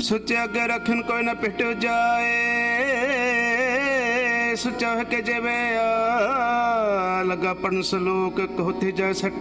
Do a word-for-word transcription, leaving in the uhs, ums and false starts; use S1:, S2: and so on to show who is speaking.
S1: सोचे अगे रखन कोई ना पिटो जाए, सोचा के जेवे लगा पढ़न सलोक होते जाए।